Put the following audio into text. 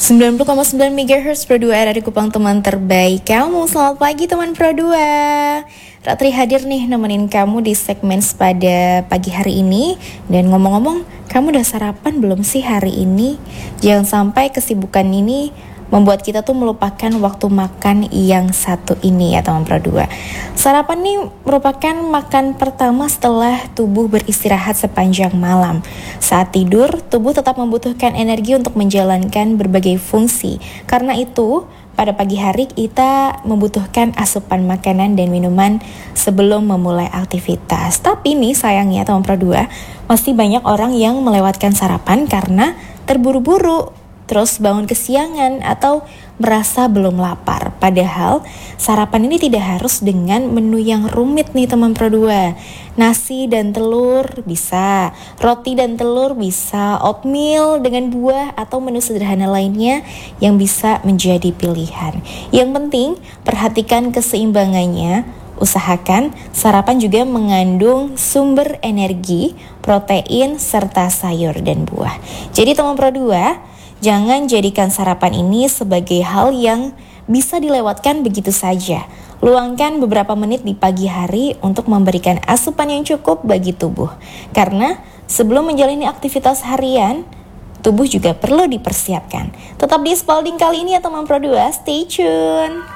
90,9 MHz Pro 2 RRI Kupang, teman terbaik kamu. Selamat pagi teman Pro 2. Ratri hadir nih nemenin kamu di segmen pada pagi hari ini. Dan ngomong-ngomong, kamu udah sarapan belum sih hari ini? Jangan sampai kesibukan ini membuat kita tuh melupakan waktu makan yang satu ini ya teman Pro 2. Sarapan nih merupakan makan pertama setelah tubuh beristirahat sepanjang malam. Saat tidur, tubuh tetap membutuhkan energi untuk menjalankan berbagai fungsi. Karena itu, pada pagi hari kita membutuhkan asupan makanan dan minuman sebelum memulai aktivitas. Tapi nih sayangnya teman Pro 2, masih banyak orang yang melewatkan sarapan karena terburu-buru, terus bangun kesiangan atau merasa belum lapar. Padahal sarapan ini tidak harus dengan menu yang rumit nih teman Pro 2. Nasi dan telur bisa, roti dan telur bisa, oatmeal dengan buah atau menu sederhana lainnya yang bisa menjadi pilihan. Yang penting perhatikan keseimbangannya. Usahakan sarapan juga mengandung sumber energi, protein, serta sayur dan buah. Jadi teman Pro 2, jangan jadikan sarapan ini sebagai hal yang bisa dilewatkan begitu saja. Luangkan beberapa menit di pagi hari untuk memberikan asupan yang cukup bagi tubuh. Karena sebelum menjalani aktivitas harian, tubuh juga perlu dipersiapkan. Tetap di Spalding kali ini ya teman Pro 2, stay tune.